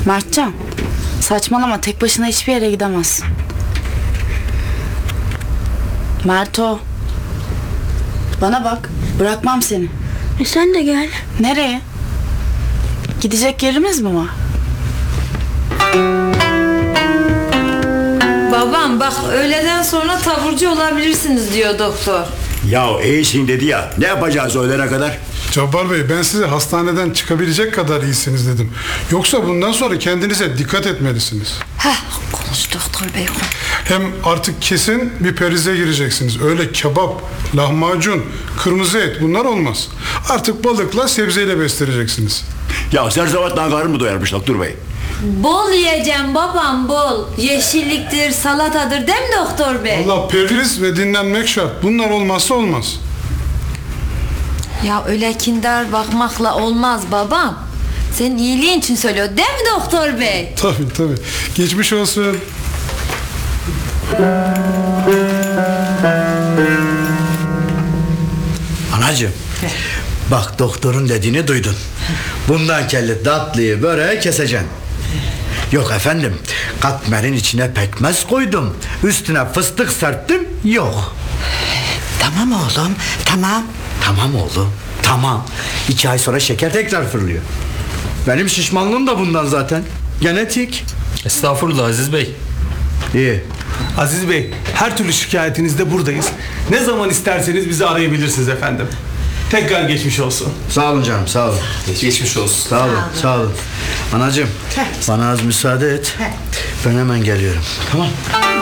Mertcan, saçmalama, tek başına hiçbir yere gidemezsin. Merto, bana bak, bırakmam seni. Sen de gel. Nereye? Gidecek yerimiz mi var? Babam bak, öğleden sonra taburcu olabilirsiniz diyor doktor. Ya iyisin dedi ya. Ne yapacağız öğlene kadar? Cabbar Bey, ben size hastaneden çıkabilecek kadar iyisiniz dedim. Yoksa bundan sonra kendinize dikkat etmelisiniz. Konuş doktor bey. Hem artık kesin bir perize gireceksiniz. Öyle kebap, lahmacun, kırmızı et bunlar olmaz. Artık balıkla, sebzeyle besleneceksiniz. Ya zerzevatla karın mı doyarmış doktor bey? Bol yiyeceğim babam, bol. Yeşilliktir, salatadır değil mi doktor bey? Allah, periz ve dinlenmek şart. Bunlar olmazsa olmaz. Ya öyle kindar bakmakla olmaz babam. Senin iyiliğin için söylüyor değil mi doktor bey? Tabii. Geçmiş olsun. Anacığım, bak doktorun dediğini duydun. Bundan kelli tatlıyı böreği keseceksin. Yok efendim, katmerin içine pekmez koydum, üstüne fıstık serptim, yok. Tamam oğlum, tamam. Tamam oğlum, tamam. 2 ay sonra şeker tekrar fırlıyor. Benim şişmanlığım da bundan zaten. Genetik. Estağfurullah Aziz Bey. İyi. Aziz Bey, her türlü şikayetinizde buradayız. Ne zaman isterseniz bizi arayabilirsiniz efendim. Tekrar geçmiş olsun. Sağ olun canım, sağ olun. Geçmiş olsun. Sağ olun, sağ olun. Anacığım, bana az müsaade et. Ben hemen geliyorum. Tamam.